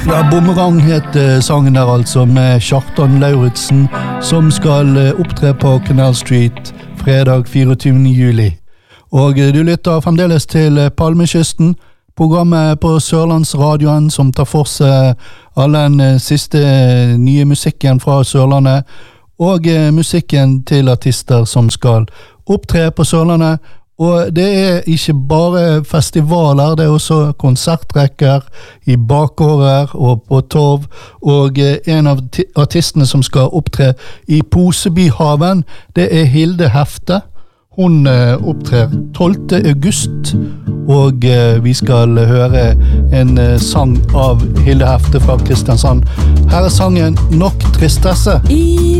Ja, Bumerang heter sangen der altså, med Kjartan Lauritsen, som skal opptre på Canal Street fredag 24. juli. Og du lytter fremdeles til Palmekysten, programmet på Sørlandsradioen som tar for seg all den siste nye musikken fra Sørlandet, og musikken til artister som skal opptre på Sørlandet. Og det ikke bare festivaler, det også konsertrekker i bakgårder og på torv, og en av artistene som skal opptre i Posebyhaven, det Hilde Hefte. Hun opptrer 12. august, og vi skal høre en sang av Hilde Hefte fra Kristiansand. Her sangen Nok Tristesse.